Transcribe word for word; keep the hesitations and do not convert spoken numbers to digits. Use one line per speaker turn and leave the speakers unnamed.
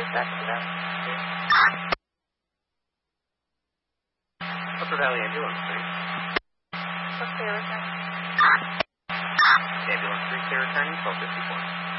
dispatch to that.
Upper Valley Ambulance, please.
What's the return?
Ambulance three, clear returning, twelve fifty-four.